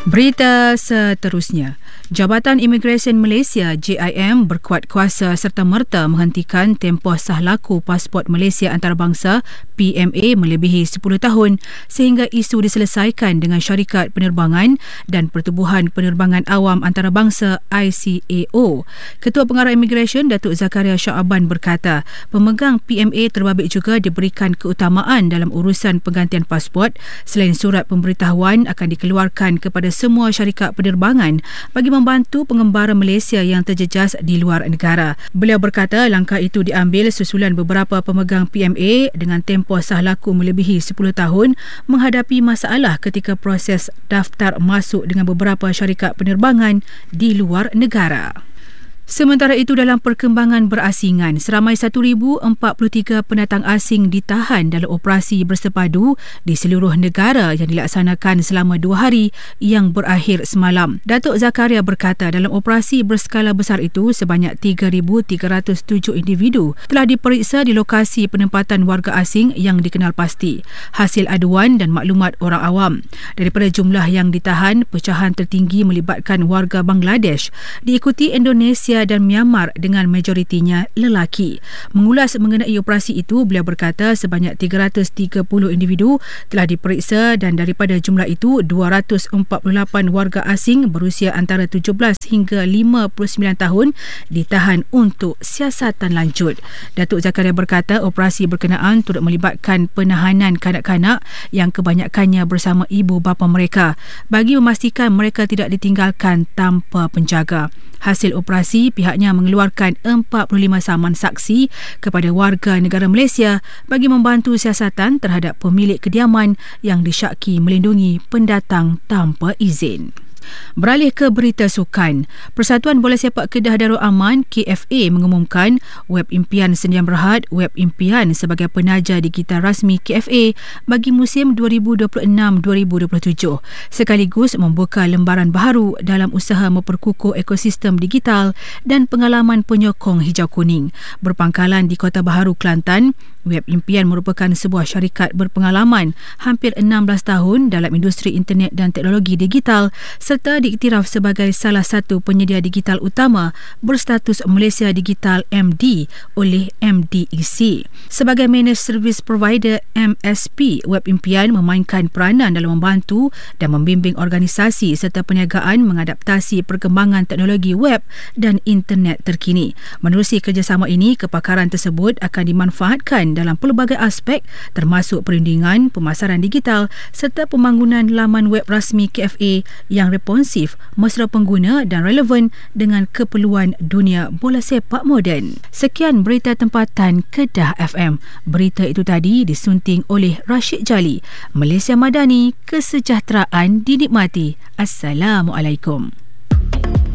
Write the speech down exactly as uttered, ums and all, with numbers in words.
Berita seterusnya, Jabatan Imigresen Malaysia J I M berkuat kuasa serta-merta menghentikan tempoh sah laku pasport Malaysia antarabangsa P M A melebihi sepuluh tahun sehingga isu diselesaikan dengan Syarikat Penerbangan dan Pertubuhan Penerbangan Awam Antarabangsa I C A O. Ketua Pengarah Imigresen Datuk Zakaria Shah-Aban berkata, pemegang P M A terbabit juga diberikan keutamaan dalam urusan penggantian pasport selain surat pemberitahuan akan dikeluarkan kepada semua syarikat penerbangan bagi membantu pengembara Malaysia yang terjejas di luar negara. Beliau berkata langkah itu diambil susulan beberapa pemegang P M A dengan tempoh sah laku melebihi sepuluh tahun menghadapi masalah ketika proses daftar masuk dengan beberapa syarikat penerbangan di luar negara. Sementara itu, dalam perkembangan berasingan, seramai seribu empat puluh tiga pendatang asing ditahan dalam operasi bersepadu di seluruh negara yang dilaksanakan selama dua hari yang berakhir semalam. Datuk Zakaria berkata dalam operasi berskala besar itu, sebanyak tiga ribu tiga ratus tujuh individu telah diperiksa di lokasi penempatan warga asing yang dikenal pasti, hasil aduan dan maklumat orang awam. Daripada jumlah yang ditahan, pecahan tertinggi melibatkan warga Bangladesh, diikuti Indonesia dan Myanmar dengan majoritinya lelaki. Mengulas mengenai operasi itu, beliau berkata sebanyak tiga ratus tiga puluh individu telah diperiksa dan daripada jumlah itu dua ratus empat puluh lapan warga asing berusia antara tujuh belas hingga lima puluh sembilan tahun ditahan untuk siasatan lanjut. Datuk Zakaria berkata operasi berkenaan turut melibatkan penahanan kanak-kanak yang kebanyakannya bersama ibu bapa mereka bagi memastikan mereka tidak ditinggalkan tanpa penjaga. Hasil operasi, pihaknya mengeluarkan empat puluh lima saman saksi kepada warga negara Malaysia bagi membantu siasatan terhadap pemilik kediaman yang disyaki melindungi pendatang tanpa izin. Beralih ke berita sukan, Persatuan Bola Sepak Kedah Darul Aman K F A mengumumkan web impian Sdn Bhd web impian sebagai penaja digital rasmi K F A bagi musim dua ribu dua puluh enam dua ribu dua puluh tujuh sekaligus membuka lembaran baharu dalam usaha memperkukuh ekosistem digital dan pengalaman penyokong hijau kuning. Berpangkalan di Kota Baharu, Kelantan, Web Impian merupakan sebuah syarikat berpengalaman hampir enam belas tahun dalam industri internet dan teknologi digital serta diiktiraf sebagai salah satu penyedia digital utama berstatus Malaysia Digital M D oleh M D E C. Sebagai Managed Service Provider M S P, Web Impian memainkan peranan dalam membantu dan membimbing organisasi serta perniagaan mengadaptasi perkembangan teknologi web dan internet terkini. Menerusi kerjasama ini, kepakaran tersebut akan dimanfaatkan dalam pelbagai aspek termasuk perundingan, pemasaran digital serta pembangunan laman web rasmi K F A yang responsif, mesra pengguna dan relevan dengan keperluan dunia bola sepak moden. Sekian berita tempatan Kedah F M. Berita itu tadi disunting oleh Rashid Jali. Malaysia Madani, kesejahteraan dinikmati. Assalamualaikum.